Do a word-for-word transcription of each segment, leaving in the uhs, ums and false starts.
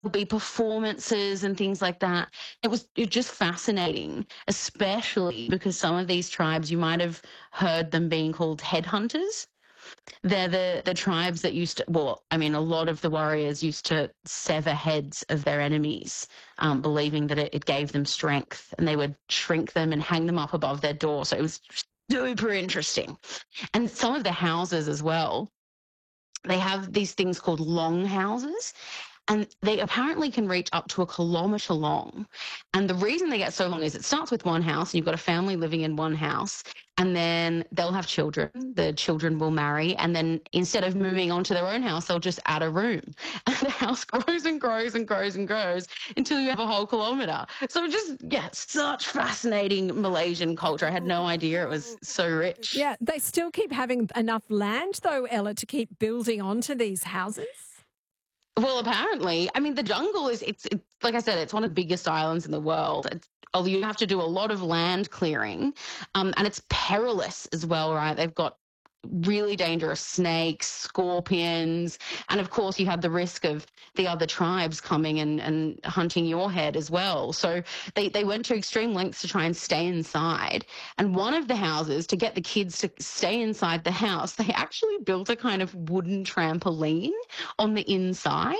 there'll be performances and things like that. It was it was just fascinating, especially because some of these tribes, you might have heard them being called headhunters. They're the, the tribes that used to, well, I mean, a lot of the warriors used to sever heads of their enemies, um, believing that it, it gave them strength, and they would shrink them and hang them up above their door. So it was super interesting. And some of the houses as well, they have these things called long houses, and they apparently can reach up to a kilometre long. And the reason they get so long is it starts with one house, and you've got a family living in one house, and then they'll have children. The children will marry, and then instead of moving on to their own house, they'll just add a room. And the house grows and grows and grows and grows until you have a whole kilometre. So just, yeah, such fascinating Malaysian culture. I had no idea it was so rich. Yeah, they still keep having enough land, though, Ella, to keep building onto these houses? Well, apparently, I mean, the jungle is, it's, it's like I said, it's one of the biggest islands in the world. It's, although you have to do a lot of land clearing, um, and it's perilous as well, right? They've got really dangerous snakes, scorpions, and of course you have the risk of the other tribes coming and, and hunting your head as well. So they, they went to extreme lengths to try and stay inside. And one of the houses, to get the kids to stay inside the house, they actually built a kind of wooden trampoline on the inside.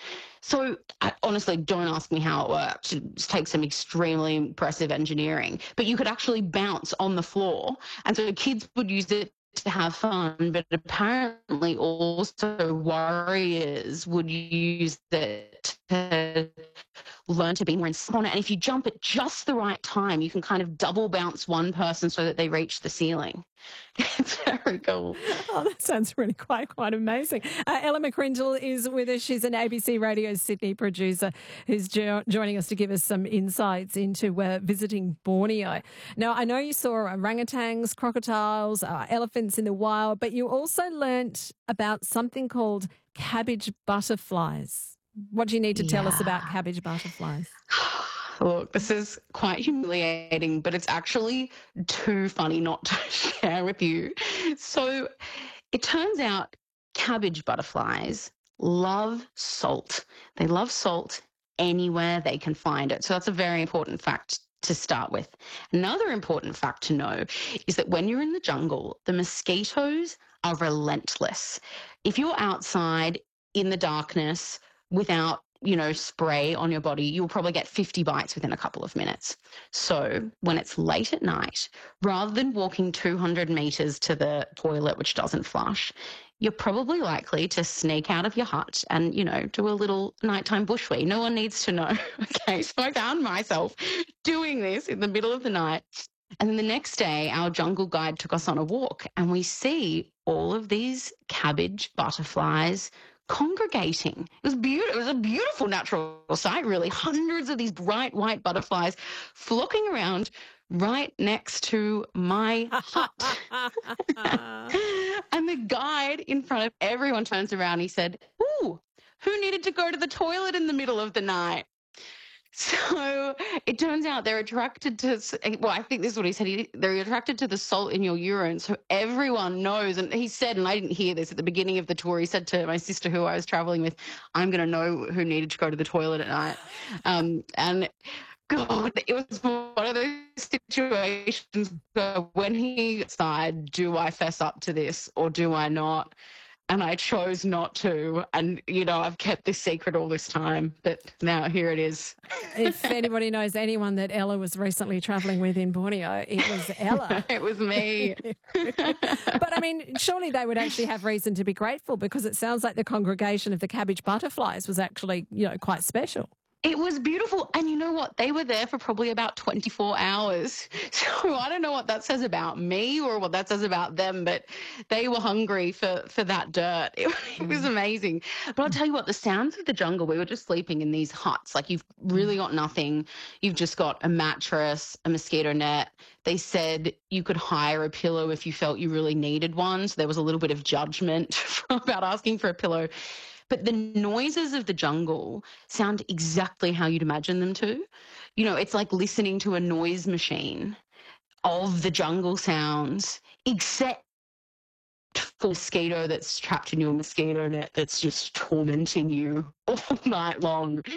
So I honestly, don't ask me how it worked. It takes some extremely impressive engineering. But you could actually bounce on the floor. And so kids would use it to have fun, but apparently also warriors would use it to learn to be more inspired. And if you jump at just the right time, you can kind of double bounce one person so that they reach the ceiling. It's very cool. Oh, that sounds really quite, quite amazing. Uh, Ella McCrindle is with us. She's an A B C Radio Sydney producer who's jo- joining us to give us some insights into uh, visiting Borneo. Now, I know you saw orangutans, crocodiles, uh, elephants in the wild, but you also learnt about something called cabbage butterflies. What do you need to tell Yeah. us about cabbage butterflies? Look, this is quite humiliating, but it's actually too funny not to share with you. So it turns out cabbage butterflies love salt. They love salt anywhere they can find it. So that's a very important fact to start with. Another important fact to know is that when you're in the jungle, the mosquitoes are relentless. If you're outside in the darkness without, you know, spray on your body, you'll probably get fifty bites within a couple of minutes. So when it's late at night, rather than walking two hundred metres to the toilet, which doesn't flush, you're probably likely to sneak out of your hut and, you know, do a little nighttime bushwee. No one needs to know. Okay, so I found myself doing this in the middle of the night. And then the next day, our jungle guide took us on a walk, and we see all of these cabbage butterflies congregating. It was beautiful. It was a beautiful natural sight, really. Hundreds of these bright white butterflies flocking around right next to my hut. And the guide in front of everyone turns around. He said, "Ooh, who needed to go to the toilet in the middle of the night?" So it turns out they're attracted to, well, I think this is what he said, he, they're attracted to the salt in your urine. So everyone knows, and he said, and I didn't hear this at the beginning of the tour, he said to my sister who I was traveling with, "I'm going to know who needed to go to the toilet at night." Um, and God, it was one of those situations where when he decided, do I fess up to this or do I not? And I chose not to. And, you know, I've kept this secret all this time, but now here it is. If anybody knows anyone that Ella was recently travelling with in Borneo, it was Ella. It was me. But, I mean, surely they would actually have reason to be grateful, because it sounds like the congregation of the cabbage butterflies was actually, you know, quite special. It was beautiful. And you know what? They were there for probably about twenty-four hours. So I don't know what that says about me or what that says about them, but they were hungry for, for that dirt. It, it was amazing. But I'll tell you what, the sounds of the jungle, we were just sleeping in these huts. Like, you've really got nothing. You've just got a mattress, a mosquito net. They said you could hire a pillow if you felt you really needed one. So there was a little bit of judgment about asking for a pillow. But the noises of the jungle sound exactly how you'd imagine them to. You know, it's like listening to a noise machine of the jungle sounds, except for a mosquito that's trapped in your mosquito net that's just tormenting you all night long.